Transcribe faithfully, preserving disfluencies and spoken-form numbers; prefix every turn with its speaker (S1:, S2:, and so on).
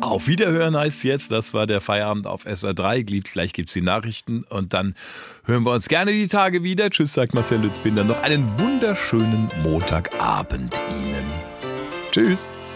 S1: Auf Wiederhören heißt jetzt, das war der Feierabend auf S R drei. Gleich gibt's die Nachrichten und dann hören wir uns gerne die Tage wieder. Tschüss, sagt Marcel Lützbinder. Noch einen wunderschönen Montagabend Ihnen. Tschüss.